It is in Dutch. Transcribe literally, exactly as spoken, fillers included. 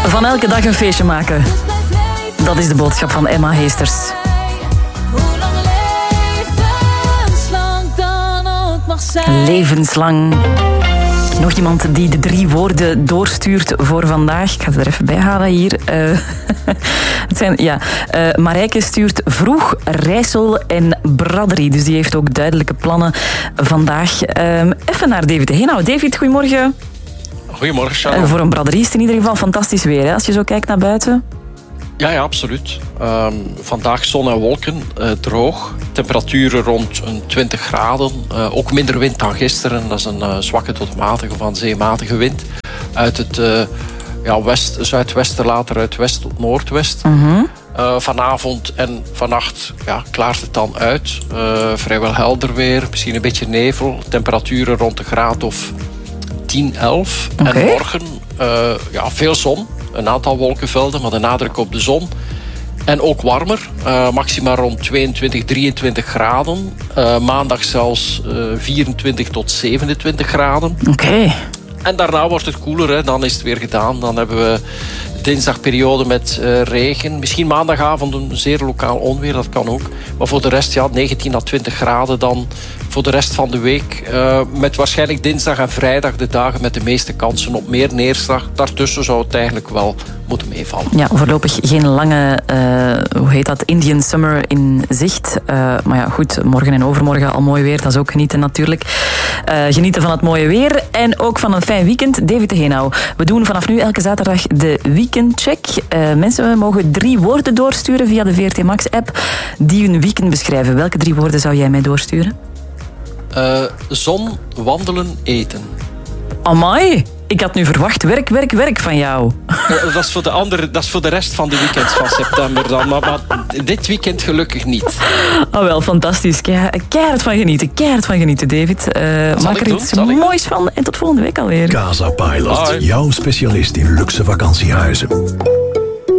Van elke dag een feestje maken. Dat is de boodschap van Emma Heesters. Levenslang. Nog iemand die de drie woorden doorstuurt voor vandaag. Ik ga ze er even bij halen hier. Uh, het zijn, ja. uh, Marijke stuurt vroeg, Rijssel en braderie. Dus die heeft ook duidelijke plannen vandaag. Uh, even naar David de Henau. David, goedemorgen. Goedemorgen, Charles. Uh, voor een braderie is het in ieder geval fantastisch weer, hè, als je zo kijkt naar buiten. Ja, ja, absoluut. Um, vandaag zon en wolken, uh, droog. Temperaturen rond een twintig graden. Uh, ook minder wind dan gisteren. Dat is een uh, zwakke tot matige van zeematige wind. Uit het uh, ja, west, zuidwesten, later uit west tot noordwest. Mm-hmm. Uh, vanavond en vannacht ja, klaart het dan uit. Uh, vrijwel helder weer, misschien een beetje nevel. Temperaturen rond de graad of tien, elf. Okay. En morgen uh, ja, veel zon. Een aantal wolkenvelden, maar de nadruk op de zon. En ook warmer. Uh, maxima rond tweeëntwintig, drieëntwintig graden. Uh, maandag zelfs uh, vierentwintig tot zevenentwintig graden. Oké. Okay. En daarna wordt het koeler. Hè. Dan is het weer gedaan. Dan hebben we dinsdagperiode met uh, regen. Misschien maandagavond een zeer lokaal onweer. Dat kan ook. Maar voor de rest ja, negentien à twintig graden dan voor de rest van de week. Uh, met waarschijnlijk dinsdag en vrijdag de dagen met de meeste kansen op meer neerslag. Daartussen zou het eigenlijk wel moeten meevallen. Ja, voorlopig geen lange, uh, hoe heet dat, Indian Summer in zicht. Uh, maar ja, goed, morgen en overmorgen al mooi weer. Dat is ook genieten natuurlijk. Uh, genieten van het mooie weer en ook van een fijn weekend. David de Henau. We doen vanaf nu elke zaterdag de weekendcheck. Uh, mensen mogen drie woorden doorsturen via de V R T Max app die hun weekend beschrijven. Welke drie woorden zou jij mij doorsturen? Uh, zon, wandelen, eten. Amai, ik had nu verwacht werk, werk, werk van jou. Uh, dat is voor de andere, dat is voor de rest van de weekends van september dan. Maar, maar dit weekend gelukkig niet. Oh wel, fantastisch. Keihard van genieten, keihard van genieten, David. Uh, maak er doen, iets moois van en tot volgende week alweer. Casa Pilot, Bye. jouw specialist in luxe vakantiehuizen.